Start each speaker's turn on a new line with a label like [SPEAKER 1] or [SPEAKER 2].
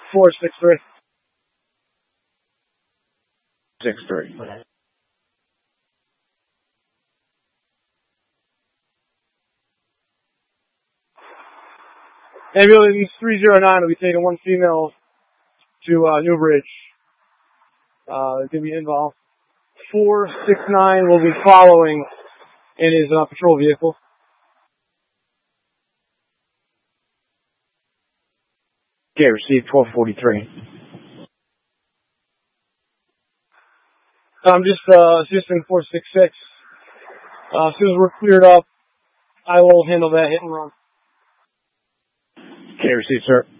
[SPEAKER 1] 463.
[SPEAKER 2] 63.
[SPEAKER 1] Ambulance 309 will be taking one female to Newbridge. It's going to be involved. 469 will be following in his patrol vehicle.
[SPEAKER 2] Okay, received 1243.
[SPEAKER 1] I'm just assisting 466. As soon as we're cleared up, I will handle that hit and run.
[SPEAKER 2] Okay, received, sir.